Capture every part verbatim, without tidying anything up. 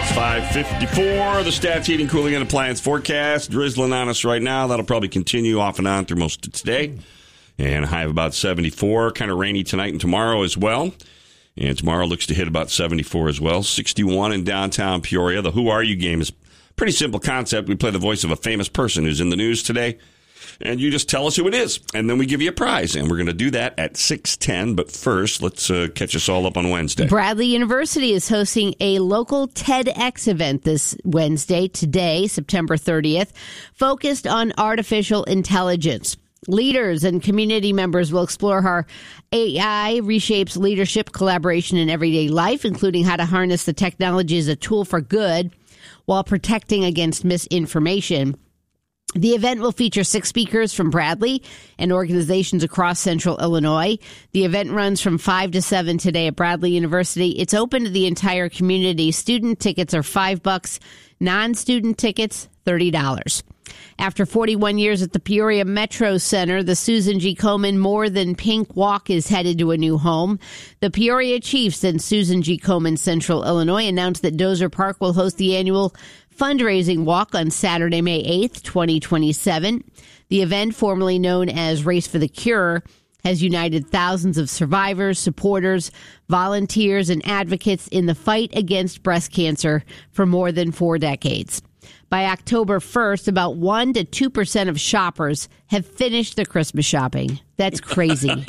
It's five fifty-four. The Stats Heating, Cooling, and Appliance forecast. Drizzling on us right now. That'll probably continue off and on through most of today. And a high of about seventy-four. Kind of rainy tonight and tomorrow as well. And tomorrow looks to hit about seventy-four as well. sixty-one in downtown Peoria. The Who Are You game is a pretty simple concept. We play the voice of a famous person who's in the news today. And you just tell us who it is, and then we give you a prize. And we're going to do that at six ten. But first, let's uh, catch us all up on Wednesday. Bradley University is hosting a local TEDx event this Wednesday, today, September thirtieth, focused on artificial intelligence. Leaders and community members will explore how A I reshapes leadership, collaboration, and everyday life, including how to harness the technology as a tool for good while protecting against misinformation. The event will feature six speakers from Bradley and organizations across central Illinois. The event runs from five to seven today at Bradley University. It's open to the entire community. Student tickets are five bucks. Non-student tickets, thirty dollars. After forty-one years at the Peoria Metro Center, the Susan G. Komen More Than Pink Walk is headed to a new home. The Peoria Chiefs and Susan G. Komen Central Illinois announced that Dozer Park will host the annual fundraising walk on Saturday, May eighth, twenty twenty-seven. The event, formerly known as Race for the Cure, has united thousands of survivors, supporters, volunteers, and advocates in the fight against breast cancer for more than four decades. By October first, about one to two percent of shoppers have finished their Christmas shopping. That's crazy.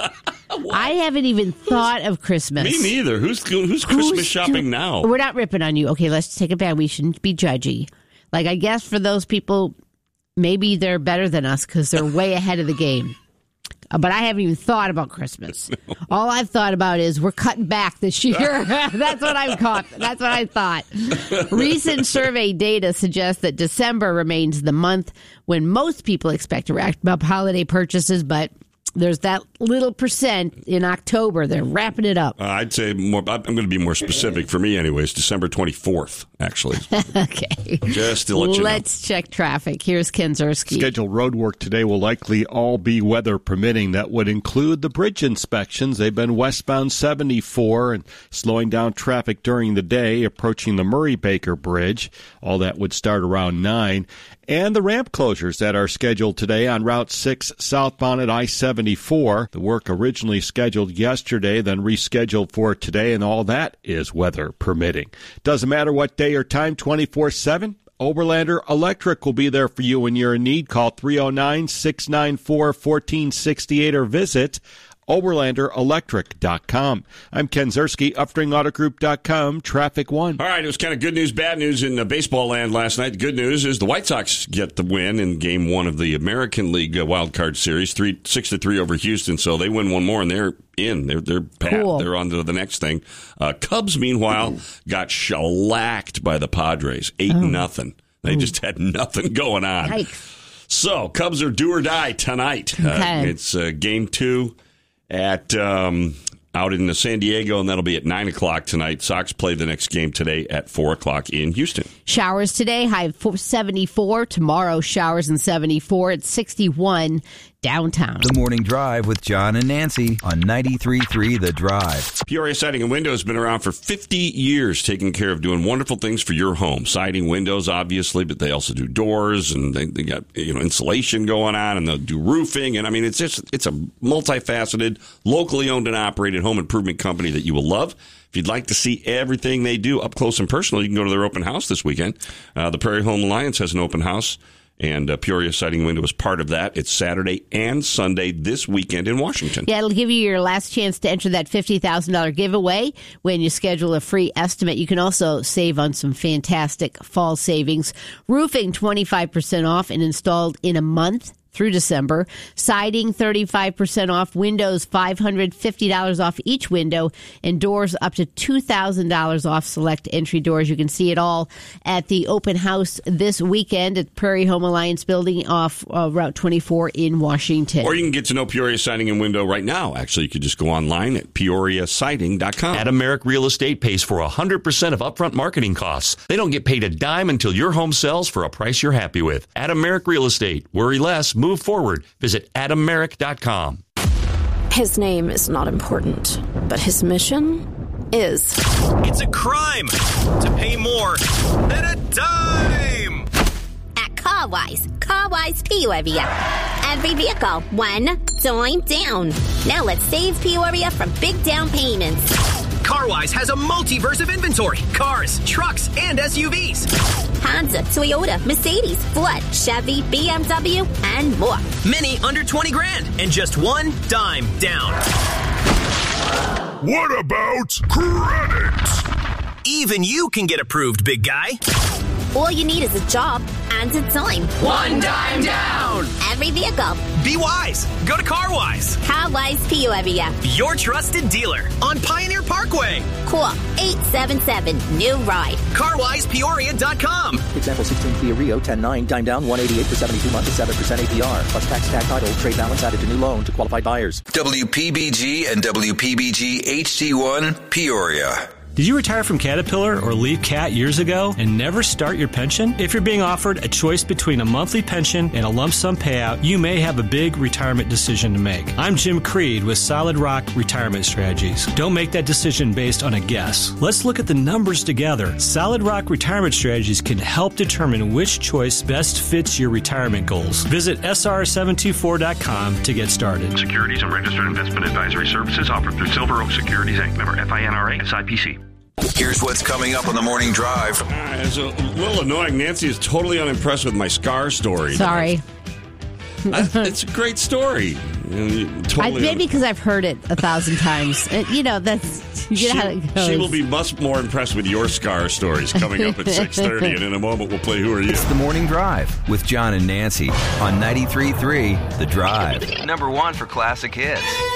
I haven't even thought of Christmas. Me neither. Who's who's Christmas who's shopping do- now? We're not ripping on you. Okay, let's take it back. We shouldn't be judgy. Like, I guess for those people, maybe they're better than us because they're way ahead of the game. Uh, but I haven't even thought about Christmas. No. All I've thought about is we're cutting back this year. That's what I've caught. That's what I thought. Recent survey data suggests that December remains the month when most people expect to rack up holiday purchases, but there's that little percent in October. They're wrapping it up. Uh, I'd say more. I'm going to be more specific for me, anyways. December twenty-fourth, actually. Okay. Just to let you Let's know. check traffic. Here's Ken Zerski. Scheduled road work today will likely all be weather permitting. That would include the bridge inspections. They've been westbound seventy-four and slowing down traffic during the day, approaching the Murray-Baker Bridge. All that would start around nine. And the ramp closures that are scheduled today on Route six southbound at I seventy-four. The work originally scheduled yesterday, then rescheduled for today, and all that is weather permitting. Doesn't matter what day or time, twenty-four seven. Oberlander Electric will be there for you when you're in need. Call three oh nine, six nine four, one four six eight or visit Oberlander Electric dot com. I'm Ken Zerski, Upstring Auto Group dot com, Traffic One. All right, it was kind of good news, bad news in uh, baseball land last night. The good news is the White Sox get the win in Game One of the American League uh, Wild Card Series, three six to three over Houston. So they win one more and they're in. They're they're pat. Cool. They're on to the next thing. Uh, Cubs, meanwhile, got shellacked by the Padres, eight oh. nothing. They Ooh. just had nothing going on. Yikes. So Cubs are do or die tonight. Okay. Uh, it's uh, Game Two at um, out in San Diego, and that'll be at nine o'clock tonight. Sox play the next game today at four o'clock in Houston. Showers today, high of seventy-four. Tomorrow, showers in seventy-four. It's sixty-one downtown. The Morning Drive with John and Nancy on ninety-three point three The Drive. Peoria Siding and Windows has been around for fifty years, taking care of doing wonderful things for your home. Siding, windows, obviously, but they also do doors, and they, they got you know insulation going on, and they'll do roofing. And I mean, it's just it's a multifaceted, locally owned and operated home improvement company that you will love. If you'd like to see everything they do up close and personal, you can go to their open house this weekend. Uh, the Prairie Home Alliance has an open house, and uh, Peoria Siding and Window is part of that. It's Saturday and Sunday this weekend in Washington. Yeah, it'll give you your last chance to enter that fifty thousand dollars giveaway when you schedule a free estimate. You can also save on some fantastic fall savings. Roofing, twenty-five percent off and installed in a month through December. Siding, thirty-five percent off. Windows, five hundred fifty dollars off each window. And doors, up to two thousand dollars off select entry doors. You can see it all at the open house this weekend at Prairie Home Alliance building off uh, Route twenty-four in Washington. Or you can get to know Peoria Siding and Window right now. Actually, you could just go online at peoria siding dot com. Adameric Real Estate pays for one hundred percent of upfront marketing costs. They don't get paid a dime until your home sells for a price you're happy with. Adameric Real Estate. Worry less. Move forward. Visit adameric dot com. His name is not important, but his mission is. It's a crime to pay more than a dime. At CarWise, CarWise Peoria. Every vehicle, one dime down. Now let's save Peoria from big down payments. CarWise has a multiverse of inventory. Cars, trucks, and S U Vs. Honda, Toyota, Mercedes, Ford, Chevy, B M W, and more. Many under twenty grand and just one dime down. What about credit? Even you can get approved, big guy. All you need is a job and a dime. One dime down. Every vehicle. Be wise. Go to CarWise. CarWise Peoria. Your trusted dealer on Pioneer Parkway. Call eight seven seven, new ride. car wise peoria dot com. Example sixteen Kia Rio ten nine, dime down one eighty-eight for seventy-two months at seven percent A P R. Plus tax, tag title, trade balance added to new loan to qualified buyers. W P B G and W P B G H D one, Peoria. Did you retire from Caterpillar or leave Cat years ago and never start your pension? If you're being offered a choice between a monthly pension and a lump sum payout, you may have a big retirement decision to make. I'm Jim Creed with Solid Rock Retirement Strategies. Don't make that decision based on a guess. Let's look at the numbers together. Solid Rock Retirement Strategies can help determine which choice best fits your retirement goals. Visit S R seven two four dot com to get started. Securities and registered investment advisory services offered through Silver Oak Securities, Incorporated. Member F I N R A, S I P C. Here's what's coming up on the morning drive. Uh, it's a little annoying. Nancy is totally unimpressed with my scar story. Sorry. I, it's a great story. You know, totally I, maybe because I've heard it a thousand times. Uh, you know, that's you she, know how it goes. She will be much more impressed with your scar stories coming up at six thirty, and in a moment we'll play Who Are You? It's the Morning Drive with John and Nancy on ninety-three point three The Drive. Number one for classic hits.